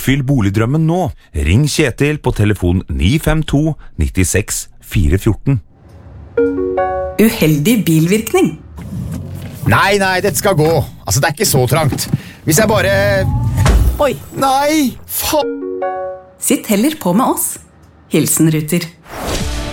Oppfyll boligdrømmen nå. Ring Kjetil på telefon 952 96 414. Uheldig bilvirkning. Nei, dette skal gå. Altså, det ikke så trangt. Hvis jeg bare... Oi. Nei, faen. Sitt heller på med oss. Hilsen Ruter.